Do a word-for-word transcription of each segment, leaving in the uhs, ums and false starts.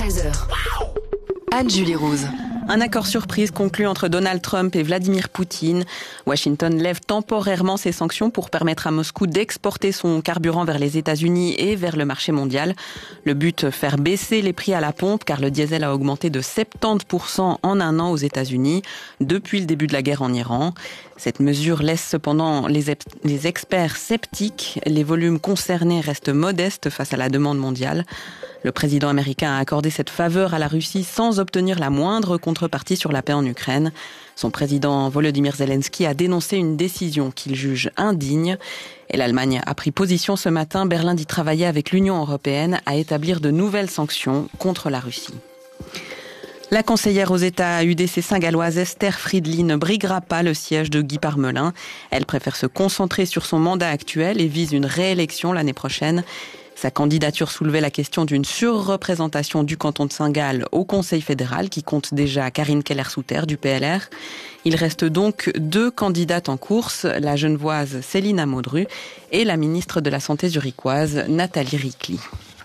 treize heures. Anne-Julie Rose. Un accord surprise conclu entre Donald Trump et Vladimir Poutine. Washington lève temporairement ses sanctions pour permettre à Moscou d'exporter son carburant vers les États-Unis et vers le marché mondial. Le but, faire baisser les prix à la pompe car le diesel a augmenté de soixante-dix pour cent en un an aux États-Unis depuis le début de la guerre en Iran. Cette mesure laisse cependant les, ep- les experts sceptiques. Les volumes concernés restent modestes face à la demande mondiale. Le président américain a accordé cette faveur à la Russie sans obtenir la moindre contrepartie sur la paix en Ukraine. Son président Volodymyr Zelensky a dénoncé une décision qu'il juge indigne. Et l'Allemagne a pris position ce matin. Berlin dit travailler avec l'Union européenne à établir de nouvelles sanctions contre la Russie. La conseillère aux États U D C saint-galloise Esther Friedli ne briguera pas le siège de Guy Parmelin. Elle préfère se concentrer sur son mandat actuel et vise une réélection l'année prochaine. Sa candidature soulevait la question d'une surreprésentation du canton de Saint-Gall au Conseil fédéral qui compte déjà Karine Keller-Souter du P L R. Il reste donc deux candidates en course, la genevoise Céline Maudru et la ministre de la Santé zurichoise Nathalie Rikli.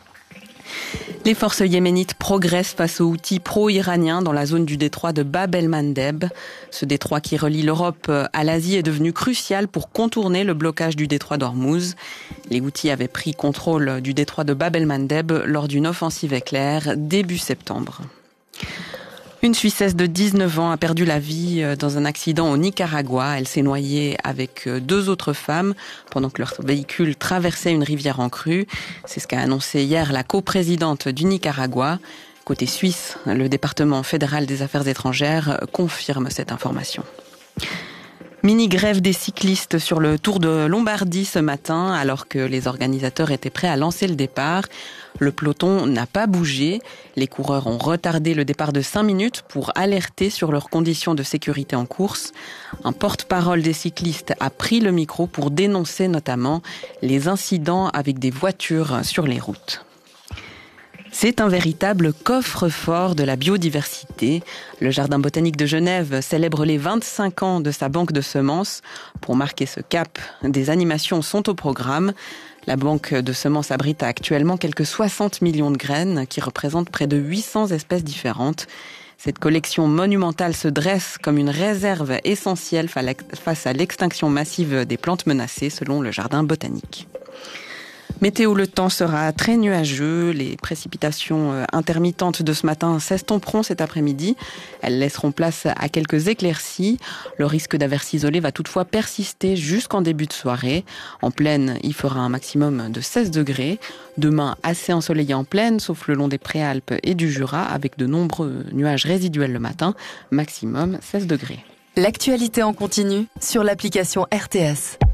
Les forces yéménites progressent face aux Houthis pro-iraniens dans la zone du détroit de Bab el-Mandeb. Ce détroit qui relie l'Europe à l'Asie est devenu crucial pour contourner le blocage du détroit d'Ormuz. Les Houthis avaient pris contrôle du détroit de Bab el-Mandeb lors d'une offensive éclair début septembre. Une Suissesse de dix-neuf ans a perdu la vie dans un accident au Nicaragua. Elle s'est noyée avec deux autres femmes pendant que leur véhicule traversait une rivière en crue. C'est ce qu'a annoncé hier la coprésidente du Nicaragua. Côté suisse, le département fédéral des affaires étrangères confirme cette information. Mini-grève des cyclistes sur le Tour de Lombardie ce matin, alors que les organisateurs étaient prêts à lancer le départ. Le peloton n'a pas bougé. Les coureurs ont retardé le départ de cinq minutes pour alerter sur leurs conditions de sécurité en course. Un porte-parole des cyclistes a pris le micro pour dénoncer notamment les incidents avec des voitures sur les routes. C'est un véritable coffre-fort de la biodiversité. Le Jardin botanique de Genève célèbre les vingt-cinq ans de sa banque de semences. Pour marquer ce cap, des animations sont au programme. La banque de semences abrite actuellement quelques soixante millions de graines qui représentent près de huit cents espèces différentes. Cette collection monumentale se dresse comme une réserve essentielle face à l'extinction massive des plantes menacées selon le Jardin botanique. Météo, le temps sera très nuageux. Les précipitations intermittentes de ce matin s'estomperont cet après-midi. Elles laisseront place à quelques éclaircies. Le risque d'averses isolées va toutefois persister jusqu'en début de soirée. En plaine, il fera un maximum de seize degrés. Demain, assez ensoleillé en plaine, sauf le long des Préalpes et du Jura, avec de nombreux nuages résiduels le matin. Maximum seize degrés. L'actualité en continu sur l'application R T S.